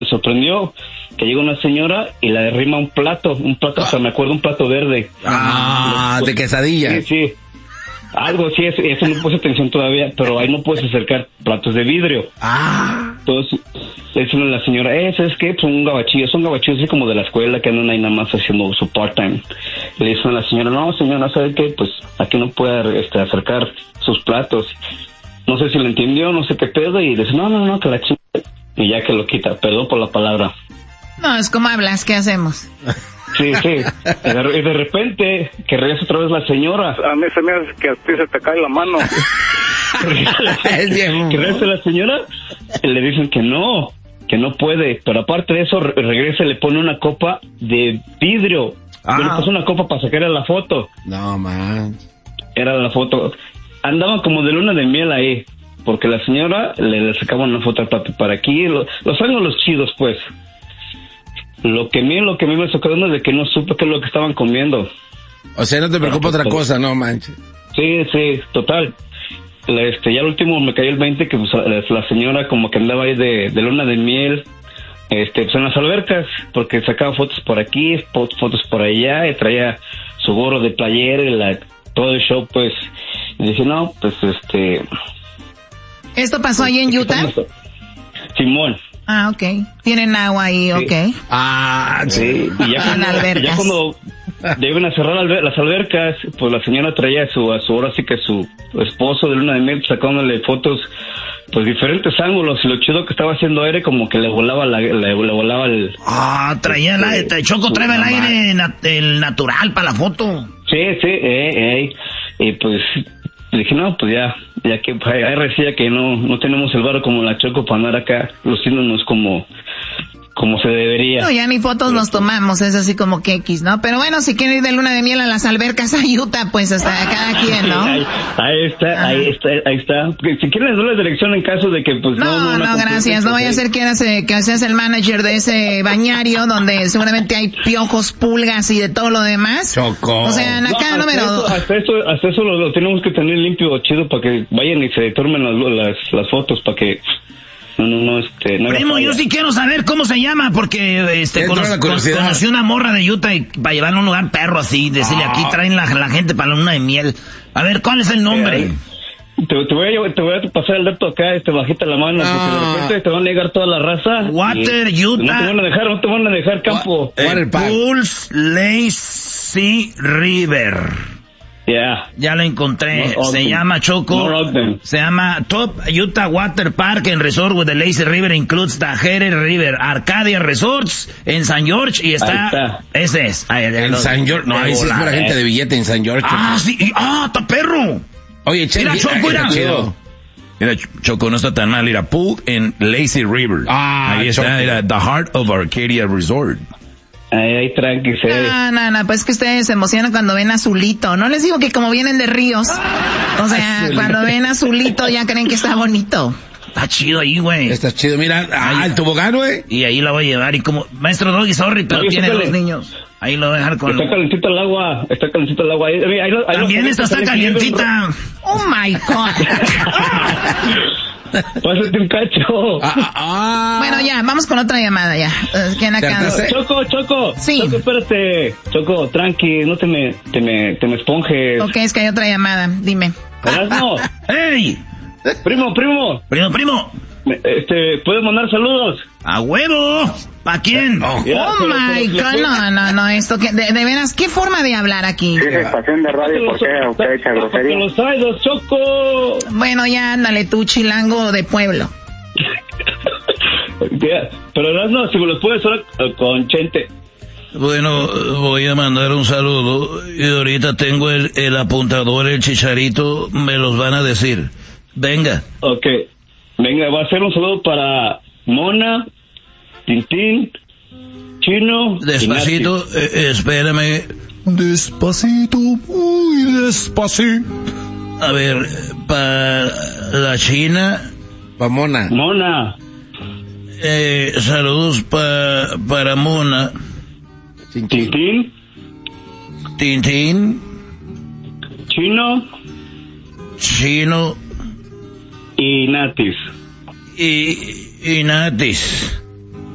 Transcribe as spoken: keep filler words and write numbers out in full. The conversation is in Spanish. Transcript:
me sorprendió que llega una señora y la derrima un plato, un plato, hasta me acuerdo, un plato verde. Ah, pues, de quesadilla. Sí, sí. Algo sí, eso, eso no puse atención todavía, pero ahí no puedes acercar platos de vidrio. Ah. Entonces, le dicen a la señora, eh, ¿sabes qué? Son un gabachillo, son gabachillos así como de la escuela que andan ahí nada más haciendo su part-time. Le dicen a la señora, no, señora, ¿sabe qué? Pues aquí no puede este, acercar sus platos. No sé si lo entendió, no sé qué pedo, y dice, no, no, no, que la chingada. Y ya que lo quita, perdón por la palabra. No, es como hablas, ¿qué hacemos? Sí, sí. Y de, y de repente, que regresa otra vez la señora. A mí se me hace que a ti se te cae la mano. Que regresa la señora y le dicen que no, que no puede. Pero aparte de eso, re- regresa y le pone una copa de vidrio. Ah. Yo le puse una copa para sacar la foto. No, man. Era la foto. Andaban como de luna de miel ahí. Porque la señora le, le sacaba una foto para, para aquí. Lo, los ángulos chidos, pues. Lo que a mí, lo que a mí me sacó de onda es de que no supe qué es lo que estaban comiendo. O sea, no te preocupa otra cosa, no manches. Sí, sí, total. La, Este, ya al último me cayó el veinte que pues, la, la señora como que andaba ahí de, de luna de miel, este, pues en las albercas, porque sacaba fotos por aquí, fo- fotos por allá, y traía su gorro de playera y la, todo el show, pues. Y dije, no, pues este... ¿Esto pasó ahí en Utah? Simón. Ah, ok. Tienen agua ahí, Sí. ok. Ah, Sí, y ya En cuando, albercas. ya cuando deben a cerrar alber- las albercas, pues la señora traía a su, a su, ahora sí que su esposo de luna de miel sacándole fotos, pues diferentes ángulos, y lo chido que estaba haciendo aire como que le volaba la, le, le volaba el... Ah, traía el aire, tra- Choco, trae el aire, nat- el natural para la foto. Sí, sí, eh, eh, y pues le dije, no, pues ya, ya que pues, ahí decía que no, no tenemos el barro como la Choco para andar acá luciéndonos como, como se debería. No, ya ni fotos nos tomamos, es así como que X, ¿no? Pero bueno, si quieren ir de luna de miel a las albercas a Utah, pues hasta cada quien, ¿no? Ahí, ahí está, Ajá. ahí está, ahí está. Porque si quieren les doy la dirección en caso de que pues no, No, no, no, gracias. No vaya a ser que eras, eh, que seas el manager de ese bañario donde seguramente hay piojos, pulgas y de todo lo demás. Choco. O sea, en acá hasta número... eso, hasta eso, hasta eso lo, lo tenemos que tener limpio, chido, para que vayan y se tomen las, las, las fotos, para que no, no, no, este, no haga Primo, falla. yo sí quiero saber cómo se llama, porque este Entró cono- la curiosidad. con- conocí una morra de Utah y para llevarla a un lugar perro así, decirle Ah. aquí traen la, la gente para la luna de miel. A ver, ¿cuál es el nombre? Eh, Te, te, voy a, llevar- te voy a pasar el dato acá, este, bajita la mano, Ah. porque de repente te van a negar toda la raza. Water, y Utah. No te van a dejar, no te van a dejar campo. Wa- Water Park. Pulse Lazy River. Ya. Ya lo encontré. No, se Ogden. llama Choco. No, Ogden. Se llama Top Utah Water Park and Resort with the Lazy River includes the Jerez River, Arcadia Resorts en San George y está. Ahí está. Ese es. Ahí, ahí En lo- San George. No, de ahí sí es volada, pura gente eh. de billete en San George. Ah, sí. y- ah, está perro. Oye, che, Mira, Choco, está mira. chido. Mira, Ch- Choco, no está tan mal. Mira, Pool en Lazy River. Ah, ahí está, Choco. mira, The Heart of Arcadia Resort. Ahí, ahí tranqui, se No, no, no, pues que ustedes se emocionan cuando ven azulito. No les digo que como vienen de ríos. O sea, Azulito. cuando ven azulito ya creen que está bonito. Está chido ahí, güey. Está chido, mira. Ah, Ahí. el tobogán, güey. Y ahí la voy a llevar. Y como, maestro Doggy, sorry, pero Oye, tiene sácale. dos niños. Ahí lo voy a dejar con... Está calentita el agua, está calentita el agua. Ahí, ahí, ahí, ahí También los- esta está ahí- calientita. Oh my God. Pásate un cacho. Ah, ah, ah. Bueno, ya, vamos con otra llamada ya. Eh, ¿Quién acá? Tercera. Choco, Choco. Sí. Choco, espérate. Choco, tranqui, no te me, te me, te me esponjes. Ok, es que hay otra llamada. Dime. Erasmo, ¡Ey! primo, primo. Primo, primo. Me- Este, ¿puedes mandar saludos? ¡A huevo! ¿Pa quién? No. Ya, Oh pero- my pero- God, no, no, no, esto que, de, de veras, ¿qué forma de hablar aquí? Sí, estación de radio, ¿por qué usted echa Porque grosería? los traigo, Choco. Bueno, ya, ándale tú, chilango de pueblo. Ya, pero Erasmo, si me los puedes hablar eh, con Chente. Bueno, voy a mandar un saludo y ahorita tengo el, el apuntador, el chicharito, me los van a decir. Venga. Ok. Venga, va a ser un saludo para Mona, Tintín, Chino. y Despacito, eh, espérame. Despacito, muy despacito. A ver, para la China, Vamona. Nati. Mona. eh, saludos pa, para Mona, Tintín, Tintín, Chino Chino y Natis. y, y Natis.